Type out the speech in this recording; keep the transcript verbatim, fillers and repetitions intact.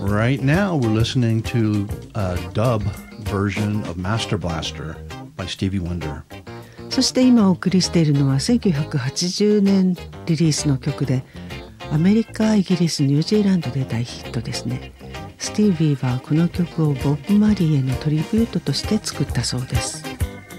Right now we're listening to a dub version of Master Blaster by Stevie Wonder. そして今お送りしているのはせんきゅうひゃくはちじゅうねんリリースの曲で、アメリカ、イギリス、ニュージーランドで大ヒットですね。スティービーはこの曲をボブ・マリーへのトリビュートとして作ったそうです。